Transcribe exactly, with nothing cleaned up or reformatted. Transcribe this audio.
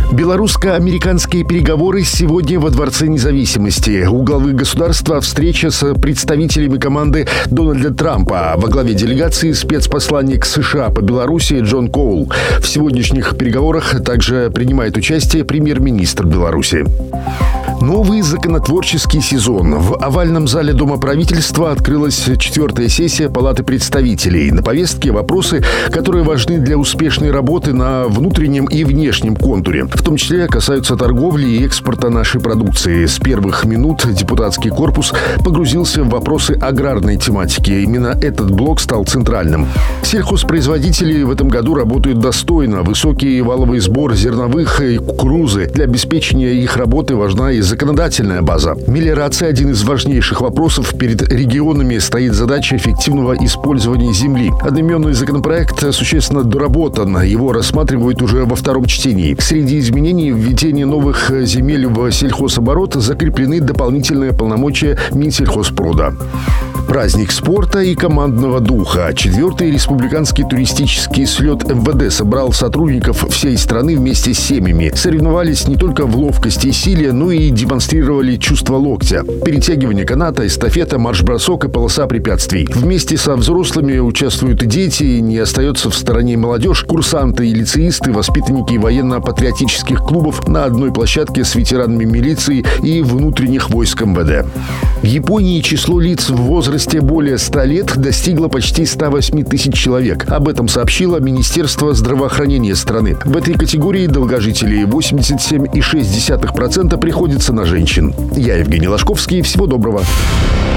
Белорусско-американские переговоры сегодня во Дворце независимости. У главы государства встреча с представителями команды Дональда Трампа. Во главе делегации спецпосланник США по Беларуси Джон Коул. В сегодняшних переговорах также принимает участие премьер-министр Беларуси. Новый законотворческий сезон. В овальном зале Дома правительства открылась четвертая сессия Палаты представителей. На повестке вопросы, которые важны для успешной работы на внутреннем и внешнем контуре. В том числе касаются торговли и экспорта нашей продукции. С первых минут депутатский корпус погрузился в вопросы аграрной тематики. Именно этот блок стал центральным. Сельхозпроизводители в этом году работают достойно. Высокий валовый сбор зерновых и кукурузы. Для обеспечения их работы важна и законодательная база. Мелиорация – один из важнейших вопросов. Перед регионами стоит задача эффективного использования земли. Одноименный законопроект существенно доработан. Его рассматривают уже во втором чтении. Среди изменений – введение новых земель в сельхозоборот, закреплены дополнительные полномочия Минсельхозпрода. Праздник спорта и командного духа. Четвертый республиканский туристический слет эм вэ дэ собрал сотрудников всей страны вместе с семьями. Соревновались не только в ловкости и силе, но и демонстрировали чувство локтя. Перетягивание каната, эстафета, марш-бросок и полоса препятствий. Вместе со взрослыми участвуют и дети, не остается в стороне молодежь, курсанты и лицеисты, воспитанники военно-патриотических клубов на одной площадке с ветеранами милиции и внутренних войск эм вэ дэ. В Японии число лиц в возрасте более ста лет достигло почти ста восьми тысяч человек. Об этом сообщило Министерство здравоохранения страны. В этой категории долгожителей восемьдесят семь и шесть десятых процента приходится на женщин. Я Евгений Ложковский. Всего доброго.